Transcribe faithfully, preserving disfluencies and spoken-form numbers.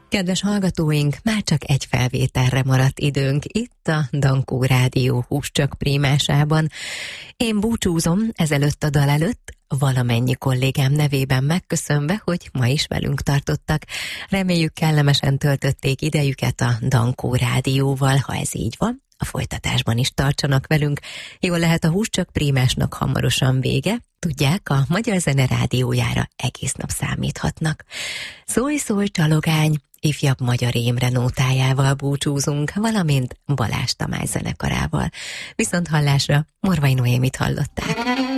Kedves hallgatóink, már csak egy felvételre maradt időnk itt a Dankó Rádió Húscsak prímásában. Én búcsúzom ezelőtt a dal előtt, valamennyi kollégám nevében megköszönve, hogy ma is velünk tartottak. Reméljük kellemesen töltötték idejüket a Dankó Rádióval, ha ez így van. A folytatásban is tartsanak velünk. Jól lehet, a Húscsak prímásnak hamarosan vége. Tudják, a Magyar Zene rádiójára egész nap számíthatnak. Szólj, szólj, csalogány, ifjabb Magyar Émre nótájával búcsúzunk, valamint Balázs Tamás zenekarával. Viszont hallásra Morvai Noémit hallották.